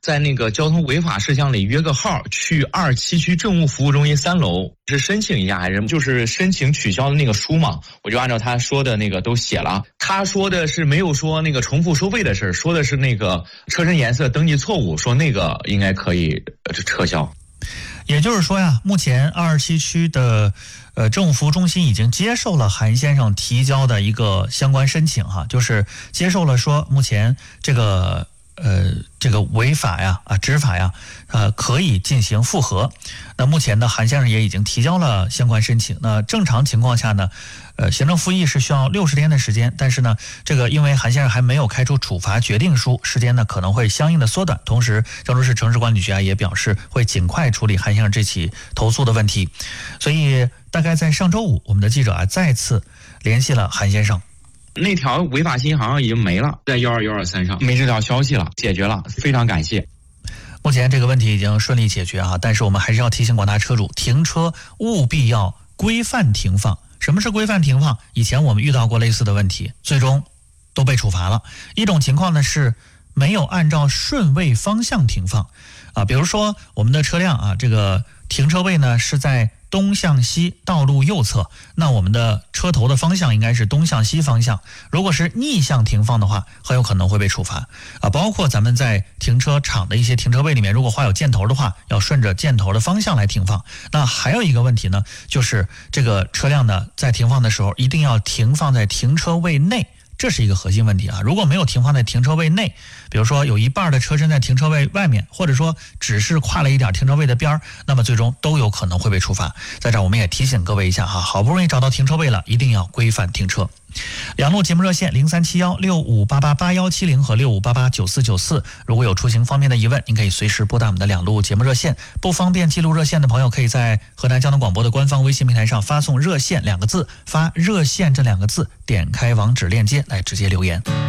在那个交通违法事项里约个号，去27区政务服务中心3楼是申请一下，还是就是申请取消的那个书嘛？我就按照他说的那个都写了。他说的是没有说那个重复收费的事，说的是那个车身颜色登记错误，说那个应该可以撤销。 也就是说呀，目前27区的政务服务中心已经接受了韩先生提交的一个相关申请哈，就是接受了说目前这个违法呀执法呀可以进行复核。那目前呢，韩先生也已经提交了相关申请。那正常情况下呢，行政复议是需要60天的时间，但是呢，这个因为韩先生还没有开出处罚决定书，时间呢可能会相应的缩短。同时，郑州市城市管理局也表示会尽快处理韩先生这起投诉的问题。所以，大概在上周五，我们的记者再次联系了韩先生。 那条违法信息好像已经没了，在12123上没这条消息了，解决了，非常感谢。 目前这个问题已经顺利解决但是我们还是要提醒广大车主，停车务必要规范停放。什么是规范停放？以前我们遇到过类似的问题，最终都被处罚了。一种情况呢是没有按照顺位方向停放比如说我们的车辆这个停车位呢是在东向西道路右侧，那我们的车头的方向应该是东向西方向。如果是逆向停放的话，很有可能会被处罚包括咱们在停车场的一些停车位里面，如果画有箭头的话，要顺着箭头的方向来停放。那还有一个问题呢，就是这个车辆呢在停放的时候一定要停放在停车位内，这是一个核心问题如果没有停放在停车位内，比如说有一半的车身在停车位外面，或者说只是跨了一点停车位的边儿，那么最终都有可能会被处罚。在这儿我们也提醒各位一下好不容易找到停车位了，一定要规范停车。两路节目热线037165888170和65889494，如果有出行方面的疑问，您可以随时拨打我们的两路节目热线。不方便记录热线的朋友，可以在河南交通广播的官方微信平台上发送热线2个字，发热线这2个字，点开网址链接来直接留言。